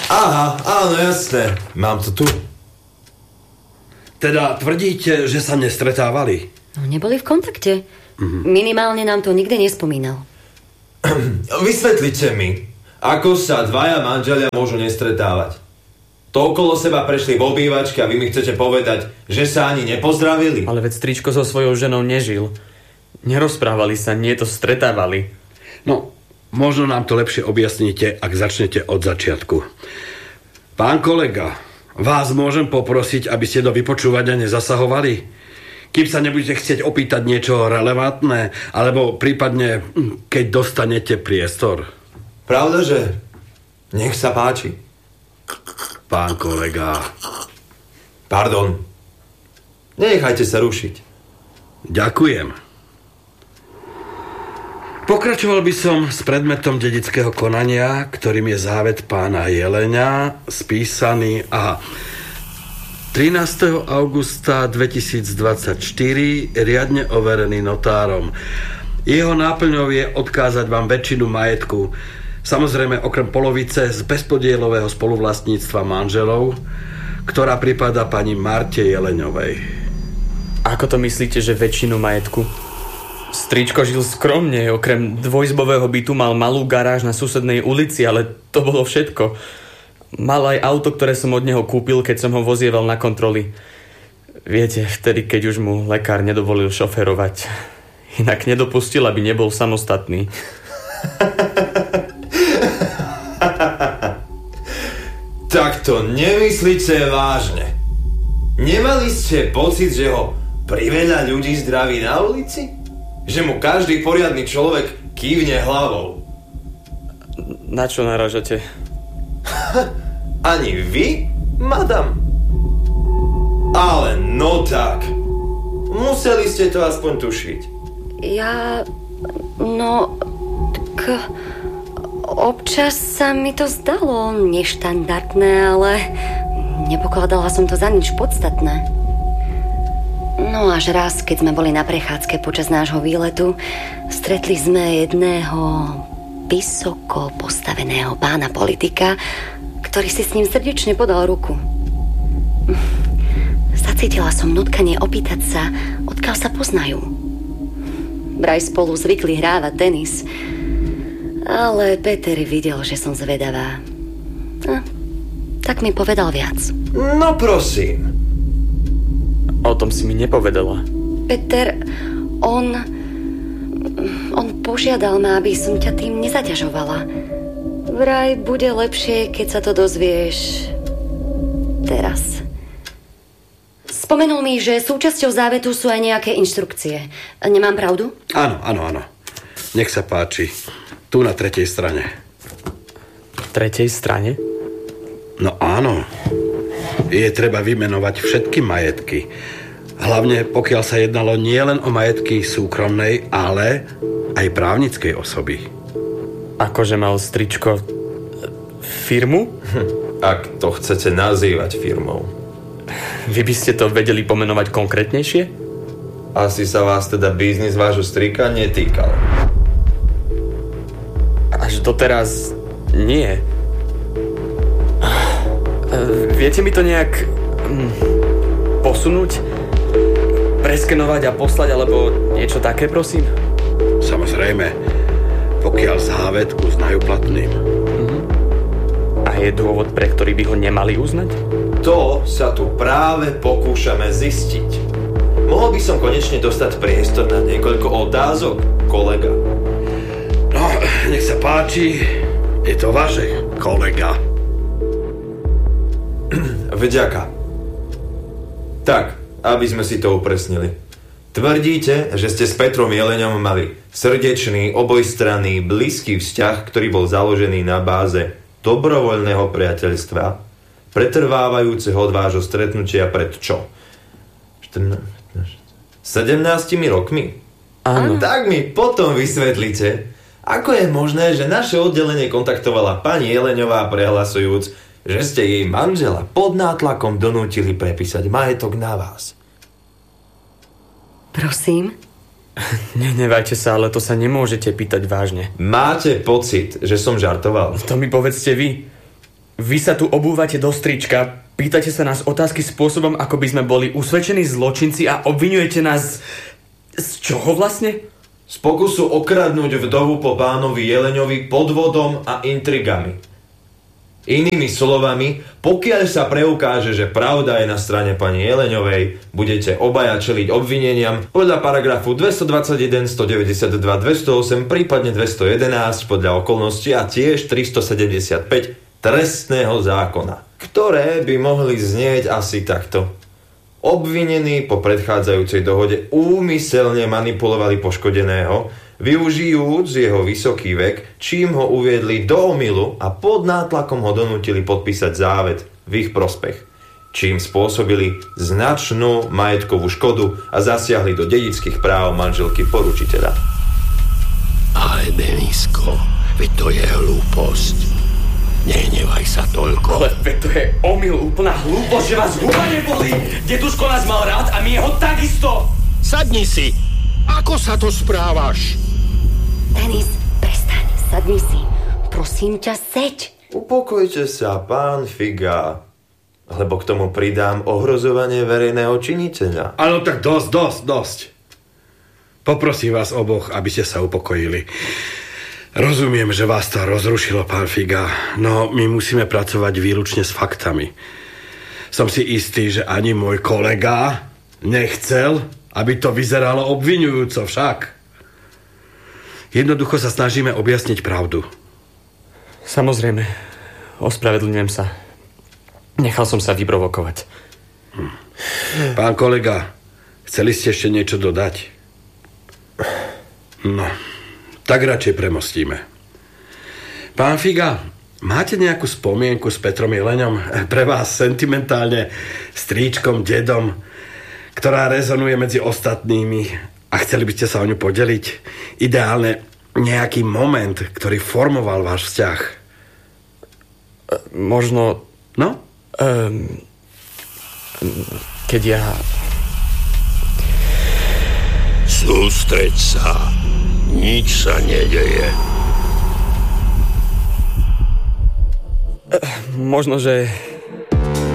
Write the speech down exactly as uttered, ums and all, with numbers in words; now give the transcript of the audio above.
Aha, áno, jasné. Mám to tu. Teda tvrdíte, že sa nestretávali? No, neboli v kontakte. Mm-hmm. Minimálne nám to nikdy nespomínal. Vysvetlite mi, ako sa dvaja manželia môžu nestretávať. To okolo seba prešli v obývačke a vy mi chcete povedať, že sa ani nepozdravili? Ale veď stričko so svojou ženou nežil. Nerozprávali sa, nie to stretávali. No, možno nám to lepšie objasníte, ak začnete od začiatku. Pán kolega, vás môžem poprosiť, aby ste do vypočúvania nezasahovali? Kým sa nebudete chcieť opýtať niečo relevantné, alebo prípadne, keď dostanete priestor. Pravda, že? Nech sa páči. Pán kolega. Pardon. Nenechajte sa rušiť. Ďakujem. Pokračoval by som s predmetom dedického konania, ktorým je závet pána Jeleňa, spísaný a trinásteho augusta dvetisícdvadsaťštyri riadne overený notárom. Jeho náplňou je odkázať vám väčšinu majetku, samozrejme okrem polovice z bezpodielového spoluvlastníctva manželov, ktorá pripadá pani Marte Jeleňovej. Ako to myslíte, že väčšinu majetku? Stričko žil skromne, okrem dvojizbového bytu mal malú garáž na susednej ulici, ale to bolo všetko. Mal aj auto, ktoré som od neho kúpil, keď som ho vozieval na kontroly. Viete, vtedy, keď už mu lekár nedovolil šoférovať. Inak nedopustil, aby nebol samostatný. Tak to nemyslíte vážne. Nemali ste pocit, že ho priveľa ľudí zdraví na ulici? Že mu každý poriadny človek kývne hlavou? Na čo narážate? Ani vy, madam? Ale no tak. Museli ste to aspoň tušiť. Ja... No... Tak... Občas sa mi to zdalo neštandardné, ale... Nepokladala som to za nič podstatné. No až raz, keď sme boli na prechádzke počas nášho výletu, stretli sme jedného vysoko postaveného pána politika, ktorý si s ním srdečne podal ruku. Zacítila som nutkanie opýtať sa, odkiaľ sa poznajú. Vraj spolu zvykli hrávať tenis, ale Peter videl, že som zvedavá. A, tak mi povedal viac. No prosím. O tom si mi nepovedala. Peter, on... On požiadal ma, aby som ťa tým nezaťažovala. Vraj bude lepšie, keď sa to dozvieš... teraz. Spomenul mi, že súčasťou závetu sú aj nejaké inštrukcie. Nemám pravdu? Áno, áno, áno. Nech sa páči. Tu na tretej strane. Tretej strane? No áno. Je treba vymenovať všetky majetky. Hlavne pokiaľ sa jednalo nielen o majetky súkromnej, ale aj právnickej osoby. Akože mal stričko firmu? Hm, ak to chcete nazývať firmou. Vy by ste to vedeli pomenovať konkrétnejšie? Asi sa vás teda biznis vášho strika netýkal. Až doteraz nie. Viete mi to nejak hm, posunúť? Preskenovať a poslať, alebo niečo také, prosím? Samozrejme, pokiaľ závet uznajú platným. Mhm. A je dôvod, pre ktorý by ho nemali uznať? To sa tu práve pokúšame zistiť. Mohol by som konečne dostať priestor na niekoľko otázok, kolega? No, nech sa páči, je to vaše, kolega. Vďaka. Tak, aby sme si to upresnili. Tvrdíte, že ste s Petrom Jeleňom mali srdečný, obojstranný, blízky vzťah, ktorý bol založený na báze dobrovoľného priateľstva, pretrvávajúceho od vášho stretnutia pred čo? sedemnástimi rokmi? Áno. Tak mi potom vysvetlite, ako je možné, že naše oddelenie kontaktovala pani Jeleňová prehlasujúc, že ste jej manžela pod nátlakom donútili prepísať majetok na vás. Prosím? Nenevajte sa, ale to sa nemôžete pýtať vážne. Máte pocit, že som žartoval? To mi povedzte vy. Vy sa tu obúvate do strička, pýtate sa nás otázky spôsobom, ako by sme boli usvedčení zločinci a obvinujete nás... Z čoho vlastne? Z pokusu okradnúť vdovu po pánovi Jeleňovi podvodom a intrigami. Inými slovami, pokiaľ sa preukáže, že pravda je na strane pani Jeleňovej, budete obaja čeliť obvineniam podľa paragrafu dvestodvadsaťjeden, stodeväťdesiatdva, dvestoosem, prípadne dvestojedenásť podľa okolností a tiež tristosedemdesiatpäť trestného zákona, ktoré by mohli znieť asi takto. Obvinení po predchádzajúcej dohode úmyselne manipulovali poškodeného, využijúc jeho vysoký vek, čím ho uviedli do omylu a pod nátlakom ho donútili podpísať závet v ich prospech, čím spôsobili značnú majetkovú škodu a zasiahli do dedických práv manželky poručiteľa. Ale Denisko, veď to je hlúposť. Nehnevaj sa toľko. Ale veď to je omyl, úplná hlúposť, že vás huba neboli. Deduško nás mal rád a my jeho takisto. Sadni si. Ako sa to správaš? Denis, prestaň, sadni si. Prosím ťa, seď. Upokojte sa, pán Figa, lebo k tomu pridám ohrozovanie verejného činiteľa. Áno, tak dosť, dosť, dosť. Poprosím vás oboch, aby ste sa upokojili. Rozumiem, že vás to rozrušilo, pán Figa, no my musíme pracovať výlučne s faktami. Som si istý, že ani môj kolega nechcel, aby to vyzeralo obviňujúco však. Jednoducho sa snažíme objasniť pravdu. Samozrejme, ospravedlňujem sa. Nechal som sa vyprovokovať. Hm. Pán kolega, chceli ste ešte niečo dodať? No... Tak radšej premostíme. Pán Figa, máte nejakú spomienku s Petrom Jeleňom? Pre vás sentimentálne, stríčkom, dedom, ktorá rezonuje medzi ostatnými a chceli by ste sa o ňu podeliť? Ideálne nejaký moment, ktorý formoval váš vzťah. Možno... No? Um, keď ja... Sústreď sa. Nič sa nedeje. Možno, že